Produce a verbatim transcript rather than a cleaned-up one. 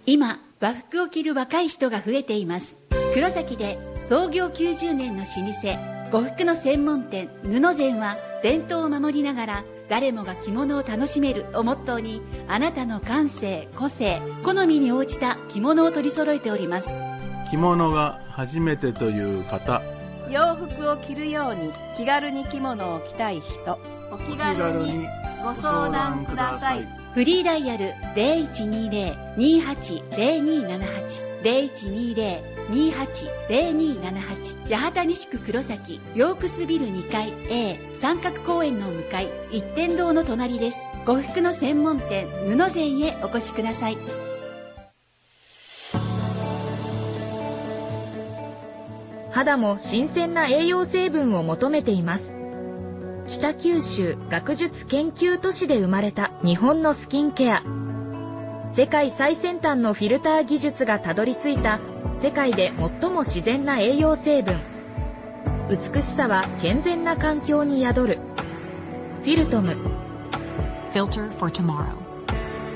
今、和服を着る若い人が増えています。黒崎で創業きゅうじゅうねんの老舗、呉服の専門店布膳は、伝統を守りながら誰もが着物を楽しめるをモットーに、あなたの感性、個性、好みに応じた着物を取り揃えております。 着物が初めてという方、 洋服を着るように気軽に着物を着たい人、お気軽にご相談ください。 フリーダイヤル ゼロいちにゼロ にーはち ゼロにーななはち ゼロいちにゼロ にーはち ゼロにーななはち、八幡西区黒崎ヨークスビルにかい A 三角公園の向かい一点堂の隣です。呉服の専門店布膳へお越しください。 肌も新鮮な栄養成分を求めています。北九州学術研究都市で生まれた日本のスキンケア。世界最先端のフィルター技術がたどり着いた世界で最も自然な栄養成分。美しさは健全な環境に宿る。フィルトム。 Filter for tomorrow.